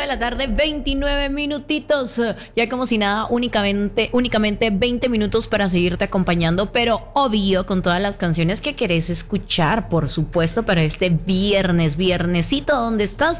de la tarde, 29 minutitos. Ya como si nada, únicamente 20 minutos para seguirte acompañando, pero obvio con todas las canciones que querés escuchar, por supuesto, para este viernesito. ¿Dónde estás?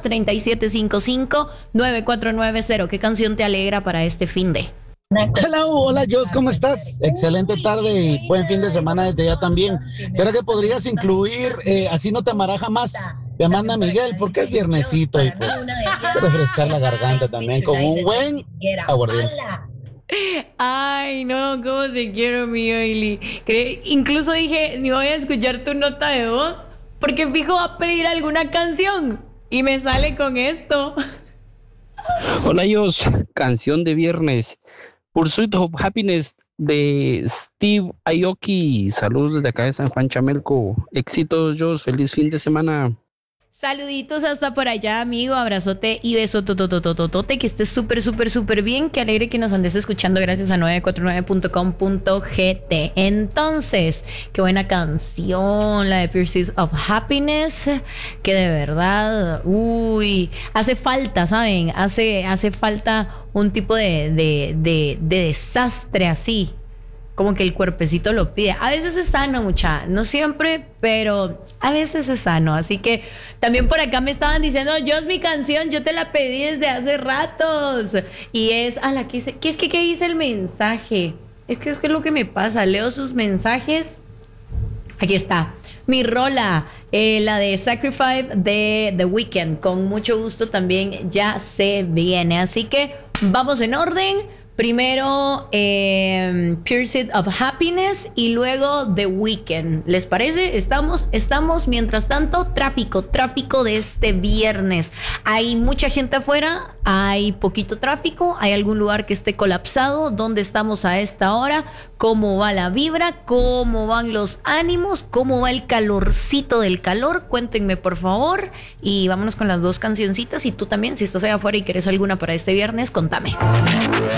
3755-9490. ¿Qué canción te alegra para este fin de? Hello, hola Jos, ¿cómo estás? Excelente tarde y buen fin de semana desde ya también. ¿Será que podrías incluir Así no te amará jamás? De Amanda Miguel, porque es viernesito y pues quiero refrescar la garganta también con un buen aguardiente. Ay, no, cómo te quiero, mi Oili. Incluso dije, ni voy a escuchar tu nota de voz, porque fijo va a pedir alguna canción y me sale con esto. Hola, Jos, canción de viernes. Pursuit of Happiness de Steve Aoki. Saludos desde acá de San Juan Chamelco. Éxitos, Jos. Feliz fin de semana. Saluditos hasta por allá, amigo. Abrazote y beso tototototote. Que estés súper bien. Qué alegre que nos andes escuchando gracias a 949.com.gt. Entonces, qué buena canción, la de Pursuit of Happiness. Que de verdad, hace falta, ¿saben? Hace falta un tipo de desastre así. Como que el cuerpecito lo pide. A veces es sano, mucha. No siempre, pero a veces es sano. Así que también por acá me estaban diciendo, yo es mi canción, yo te la pedí desde hace ratos. Y es a la que dice, ¿qué dice el mensaje? Es que es lo que me pasa. Leo sus mensajes. Aquí está. Mi rola, la de Sacrifice de The Weeknd. Con mucho gusto también ya se viene. Así que vamos en orden. Primero Pursuit of Happiness y luego The Weeknd. ¿Les parece? Estamos mientras tanto, tráfico de este viernes. Hay mucha gente afuera, hay poquito tráfico, hay algún lugar que esté colapsado. ¿Dónde estamos a esta hora? ¿Cómo va la vibra? ¿Cómo van los ánimos? ¿Cómo va el calorcito del calor? Cuéntenme, por favor. Y vámonos con las dos cancioncitas. Y tú también, si estás allá afuera y querés alguna para este viernes, contame.